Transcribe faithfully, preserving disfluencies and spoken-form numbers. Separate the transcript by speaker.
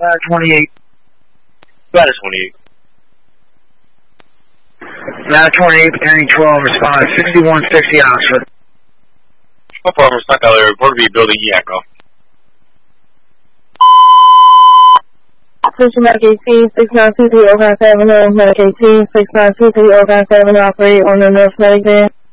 Speaker 1: Ladder twenty-eight.
Speaker 2: Ladder twenty-eight.
Speaker 1: Ladder twenty-eight, bearing twelve, respond sixty-one sixty Oxford.
Speaker 2: No problem, Stock Alley, report to be building E Echo.
Speaker 3: Attention Medic eighteen, six nine two three Oak House Avenue, Medic eighteen, six nine two three Oak House Avenue, operate on the North Medic van.